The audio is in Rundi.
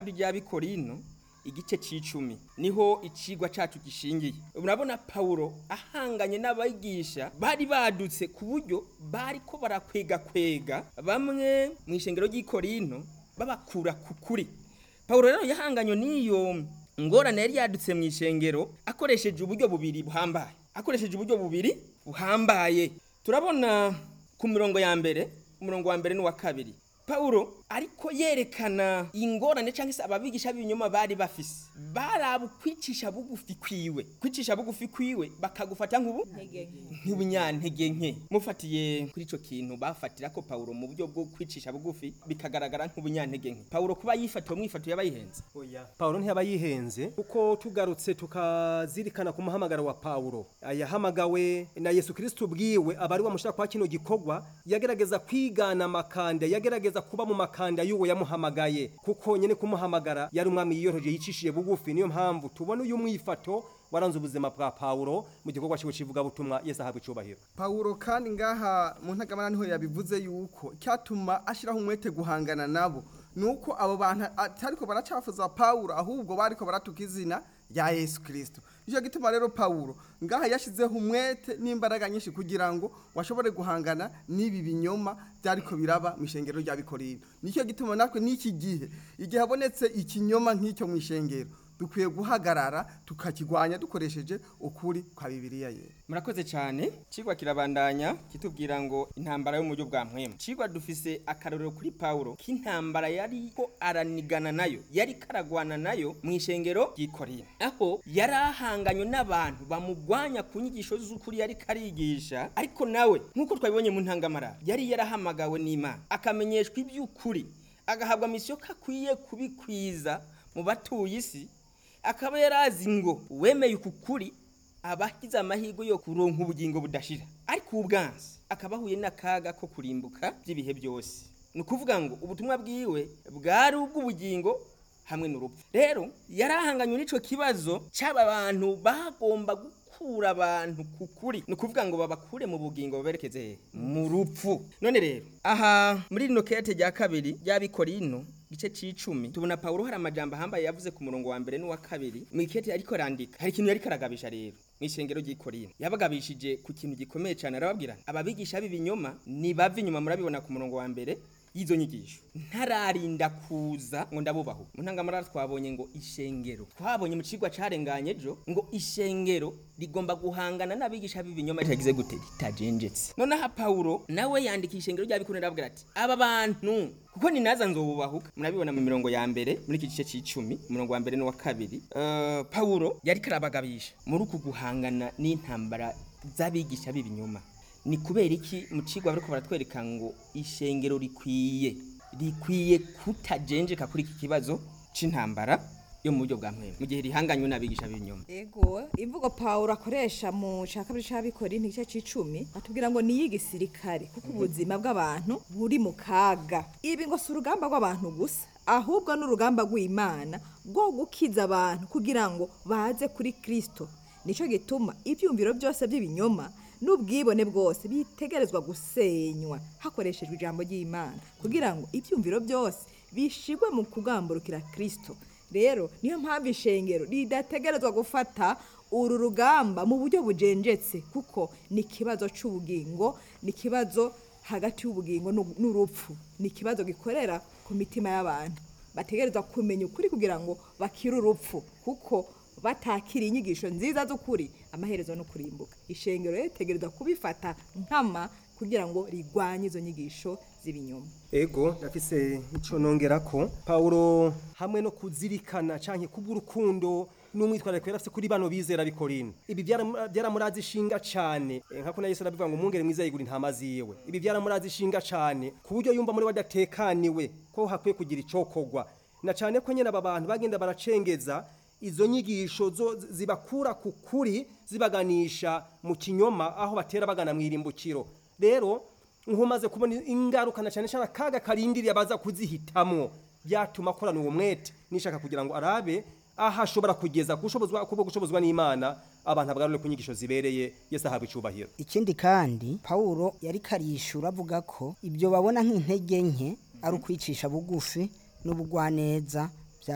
rya Bikorino igice c'icumi niho icigwa cacu gishingiye. Urabona Paulo ahanganye n'abigisha bari badutse ku buryo bariko barakwega bamwe mu ishengero ry'Ikorinto babakura ku kuri. Paulo rero yahanganye n'iyo ngorane yari yadutse mu ishengero akoresheje uburyo bubiri buhambaye. Turabona ku mirongo ya mbere, umurongo wa mbere n'uwa kabiri. Paulo ariko yerekana ingorane cyangwa se ababigisha b'ibinyoma bari bafise. Barabukwicisha bugufi kwiwe bakagufata nk'ubunyantege nke. Mufatiye kuri ico kintu bafatira ko Paulo mu buryo bwo kwicisha bugufi bikagaragara nk'ubunyantege nke. Paulo kuba yifatiye mwifato yabayihenze. Paulo ntiyabayihenze kuko tugarutse tukazirikana ku muhamagaro wa Paulo. Yahamagawe na Yesu Kristo bwiwe abari wamushaka kwa kino gikorwa, yagerageza kwigana amakanda, yagerageza kuba mu makanda y'uwo yamuhamagaye, kuko nyene kumuhamagara yari umwami yiyoroje yicishije bugufi. Niyo mpamvu tubona uyu mwifato waranze ubuzima bwa Paulo mu gikorwa cyo kivuga butumwa. Yesu ahabwe icubahiro. Paulo kandi ngaha mu ntagamana niho yabivuze yuko cyatuma ashiraho umwete guhangana nabo nuko abo bantu atariko baracafuza Paulo, ahubwo bariko baratuka izina rya Yesu Kristo. Ico gituma rero Paulo ngaha yashizeho umwete n'imbaraga nyinshi kugira ngo washobore guhangana n'ibi binyoma byariko biraba mu ishengero rya Bikorino. Nicyo gituma nakwe n'iki gihe igihe habonetse ikinyoma nk'icyo mu ishengero dukwiye guhagarara tukakigwanya dukoresheje ukuri kwa Bibiliya ye. Murakoze cyane. Cigwa kirabandanya kitubwira ngo intambara yo mu buryo bwa mpwemu. Cigwa dufise akarorero kuri Paulo k'intambara yari ko aranigana nayo, yari karagwana nayo mu ishengero ry'Ikorinto, aho yarahanganywe n'abantu bamugwanya ku nyigisho z'ukuri yari karigisha. Ariko nawe nk'uko twabibonye mu ntangamara yari yarahamagawe n'Imana akamenyeshwa iby'ukuri, agahabwa misiyo kakwiye kubikwiza mu batuye isi. Akaba yarazi ngo wemeye ukukuri abahize amahirwe yo kuronka ubugingo budashira, ariko ubwansi akabahuye n'akaga ko kurimbuka by'ibihe byose. Ni ukuvuga ngo ubutumwa bwiwe bwari ubw'ubugingo hamwe n'urupfu. Rero yarahanganywe n'ico kibazo cy'aba bantu bagomba gukura abantu kukuri, ni ukuvuga ngo babakure mu bugingo baberekeze mu rupfu. None rero aha muri rino kete rya kabiri rya Bikorino gice c'icumi tubona Paulo hari amajambo ahambaye yavuze ku murongo wa mbere n'uwa kabiri. Mwikete ariko randika hari ikintu yari karagabisha rero mw'ishengero ry'Ikorinto. Yabagabishije ku kintu gikomeye cyane, arababwira ababigisha b'ibinyoma ni bava inyuma. Murabibona ku murongo wa mbere y'izo nyigisho, ntararinda kuza ngo ndabubaho. Mu ntangamara twabonye ngo ishengero, twabonye mu cigwa carenganye ejo ngo ishengero rigomba guhangana n'abigisha b'ibinyoma ritagize gute, ritajenjetse. Nonaha Paulo nawe yandika ishengero rya Bikorino arabwira ati aba bantu kuko ninaza nzobubahuka. Murabibona mu mirongo ya mbere muri iki gice c'icumi umurongo wa mbere n'uwa kabiri. Paulo yari karabagabisha muri uku guhangana n'intambara z'abigisha b'ibinyoma. Ni kubera iki mu cigwa bariko baratwereka ngo ishengero rikwiye kutajenjeka kuri iki kibazo c'intambara yo mu buryo bwa mpwemu mu gihe rihanganywe n'abigisha b'ibinyoma. Ego imvugo Paulo akoresha mu cakabiri c'Abikorino igice c'icumi atubwira ngo ni y'igisirikare kuko ubuzima bw'abantu buri mu kaga. Ibi ngo si urugamba rw'abantu gusa, ahubwo n'urugamba rw'Imana rwo gukiza abantu kugira ngo baze kuri Kristo. Nico gituma ivyumviro byose by'ibinyoma n'ubwibone bwose bitegerezwa gusenywa hakoreshejwe ijambo ry'Imana kugira ngo ibyumviro byose bishigwe mu kugamburukira Kristo. Rero niyo mpamvu ishengero ridategerezwa gufata uru rugamba mu buryo bujenjetse, kuko ni kibazo c'ubugingo, ni kibazo hagati y'ubugingo n'urupfu, ni kibazo gikorera ku mitima y'abantu. Bategerezwa kumenya ukuri kugira ngo bakire urupfu, kuko batakira inyigisho nziza z'ukuri amaherezo no kurimbuka. Ishengero ritegerezwa kubifata nkama kugira ngo rigwanye izo nyigisho z'ibinyoma. Ego ndafise ico nongera ko Paulo hamwe no kuzirikana canke kubw'urukundo n'umwitwarire kwera afite kuri bano bizera Bikorino. Ibi byaramurazi ishinga cyane, nkako na Yesu arabivuga ngo umwungere mwiza yigura intama ziwe. Ibi byaramurazi ishinga cyane ku buryo yumva muri wadatekaniwe ko hakwiye kugira icokogwa, na cyane ko nyene aba bantu bagenda baracengeza izo nyigisho zibakura ku kuri zibaganisha mu kinyoma aho batera bagana mwirimbukiro. Rero nkumaze kubona ingaruka na cyane cyane akaga karindiriye abaza kuzihitamwo, byatuma akorana uwo mwete nishaka kugira ngo arabe aha ashobora kugeza gushobozwa n'Imana abantu abagarure ku nyigisho zibereye. Yesu ahabwe icubahiro. Ikindi kandi Paulo yari karishura avuga ko ibyo babona nk'intege nke ari ukwicisha bugufi n'ubugwaneza